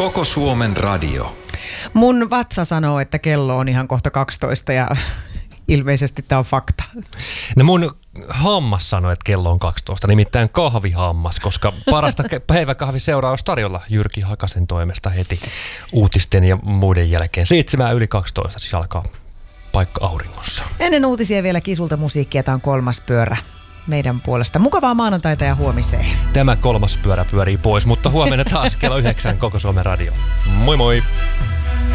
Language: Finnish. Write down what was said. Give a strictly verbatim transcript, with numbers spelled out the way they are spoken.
Koko Suomen radio. Mun vatsa sanoo, että kello on ihan kohta kaksitoista ja ilmeisesti tämä on fakta. No mun hammas sanoi, että kello on kaksitoista, nimittäin kahvihammas, koska parasta päiväkahviseuraa olisi tarjolla Jyrki Hakasen toimesta heti uutisten ja muiden jälkeen. Seitsemää yli kaksitoista, siis alkaa paikka auringossa. Ennen uutisia vielä Kisulta musiikkia, tämä on kolmas pyörä meidän puolesta. Mukavaa maanantaita ja huomiseen. Tämä kolmas pyörä pyörii pois, mutta huomenna taas kello yhdeksän Koko Suomen radio. Moi moi!